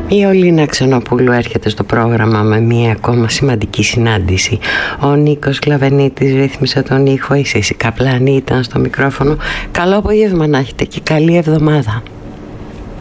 Η Ολίνα Ξενοπούλου έρχεται στο πρόγραμμα με μία ακόμα σημαντική συνάντηση. Ο Νίκος Κλαβενίτης ρύθμισε τον ήχο, η Σύση Καπλάνη ήταν στο μικρόφωνο. Καλό απόγευμα να έχετε και καλή εβδομάδα.